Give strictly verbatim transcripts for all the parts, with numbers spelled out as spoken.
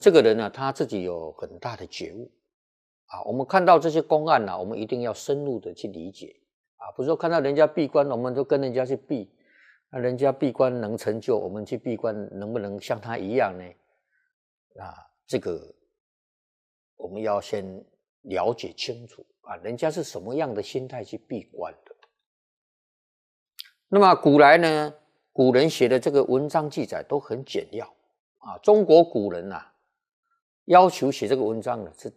这个人呢，他自己有很大的觉悟啊。我们看到这些公案呢、啊，我们一定要深入的去理解啊，不是说看到人家闭关，我们就跟人家去闭，那人家闭关能成就，我们去闭关能不能像他一样呢？啊，这个我们要先了解清楚啊，人家是什么样的心态去闭关的。那么古来呢，古人写的这个文章记载都很简要啊。中国古人啊，要求写这个文章呢是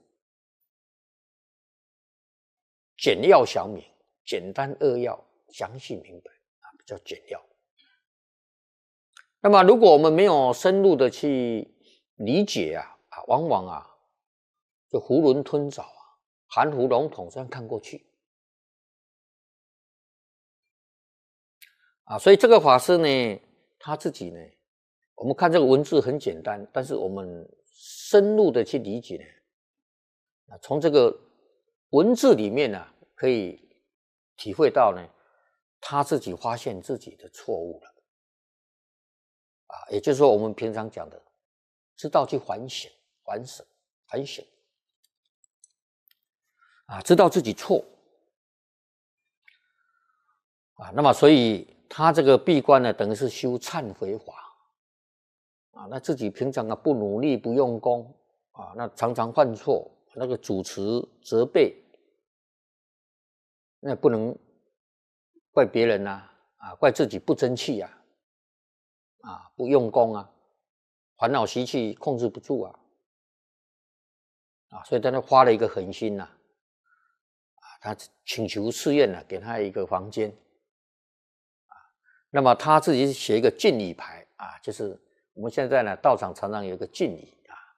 简要详明、简单扼要、详细明白啊，比较简要。那么如果我们没有深入的去理解啊，啊，往往啊就囫囵吞枣啊，含糊笼统这样看过去。啊，所以这个法师呢，他自己呢，我们看这个文字很简单，但是我们深入的去理解呢，啊，从这个文字里面呢、啊，可以体会到呢，他自己发现自己的错误了，啊，也就是说我们平常讲的，知道去反省、反省、反省，啊，知道自己错，啊，那么所以他这个闭关呢，等于是修忏悔法。啊，那自己平常啊不努力不用功啊，那常常犯错，那个主持责备，那不能怪别人呐、啊，啊，怪自己不争气呀、啊，啊，不用功啊，烦恼习气控制不住啊，啊，所以他就发了一个狠心呐、啊，啊，他请求寺院呢、啊、给他一个房间，啊，那么他自己写一个敬礼牌啊，就是我们现在呢道场常常有一个敬礼。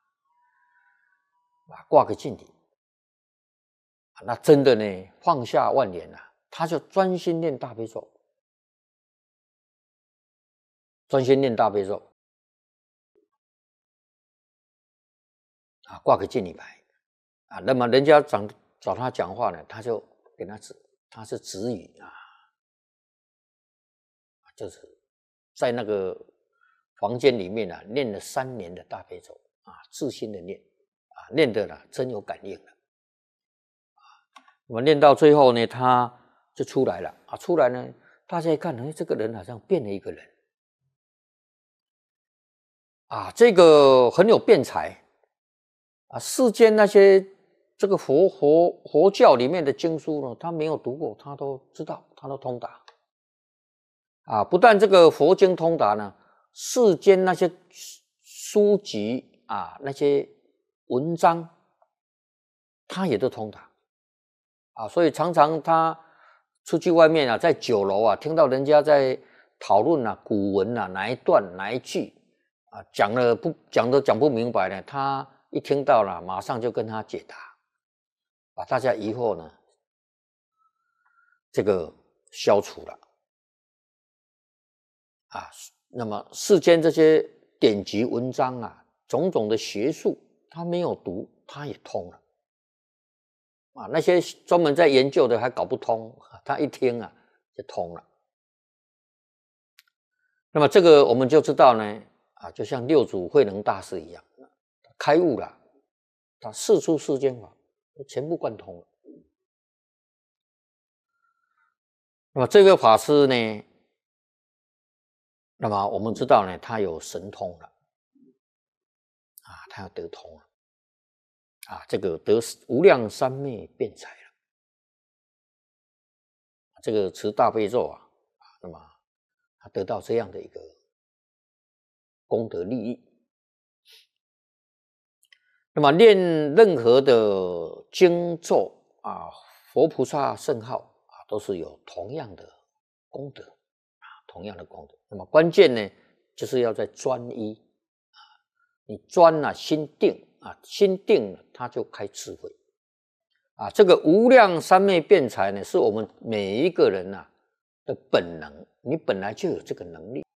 啊，挂个敬礼，那真的呢，放下万年啊，他就专心念大悲咒，专心念大悲咒，啊，挂个敬礼牌，啊，那么人家找找他讲话呢，他就给他指，他是指语啊，就是在那个房间里面啊，念了三年的大悲咒啊，自心的念啊，念的呢真有感应了。我念到最后呢，他就出来了啊！出来呢，大家一看，哎，这个人好像变了一个人啊！这个很有辩才啊！世间那些这个佛佛佛教里面的经书呢，他没有读过，他都知道，他都通达啊！不但这个佛经通达呢，世间那些书籍啊，那些文章，他也都通达。啊，所以常常他出去外面啊，在酒楼啊，听到人家在讨论啊古文啊哪一段哪一句啊，讲了不讲都讲不明白呢，他一听到了，马上就跟他解答，把大家疑惑呢这个消除了啊。那么世间这些典籍文章啊，种种的学术，他没有读，他也通了。啊，那些专门在研究的还搞不通，他一听啊就通了。那么这个我们就知道呢，啊，就像六祖慧能大师一样，开悟了，他四出世间法全部贯通了。那么这个法师呢，那么我们知道呢，他有神通了，啊，他要得通了，啊，这个得无量三昧辩才了。这个持大悲咒啊，那么他得到这样的一个功德利益。那么念任何的经咒啊，佛菩萨圣号啊，都是有同样的功德啊，同样的功德。那么关键呢，就是要在专一啊，你专啊，心定啊，心定了，他就开智慧啊。这个无量三昧辩才呢，是我们每一个人啊的本能，你本来就有这个能力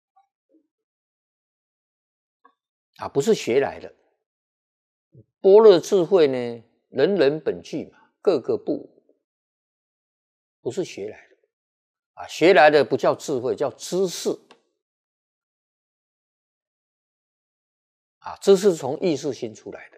啊，不是学来的。般若智慧呢，人人本具嘛，个个不无，不是学来的啊，学来的不叫智慧，叫知识啊，知识从意识心出来的。